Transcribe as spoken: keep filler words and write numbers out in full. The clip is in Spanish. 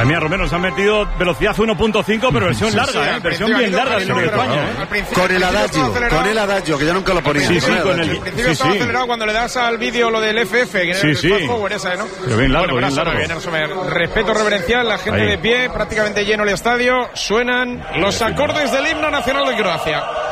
Madre mía, Romero, nos han metido velocidad uno punto cinco, pero versión sí, larga, sí, ¿eh? Versión bien larga del himno de España, ¿eh? Con el adagio, con el adagio, que yo nunca lo ponía. Sí, sí, con el... Al principio Sí, estaba sí. acelerado cuando le das al vídeo lo del F F, que era Sí, el sí. fast forward esa, ¿no? Pero bien largo, bueno, bien pero largo. bien, resumen, respeto reverencial, la gente Ahí. de pie, prácticamente lleno el estadio, suenan los acordes del himno nacional de Croacia.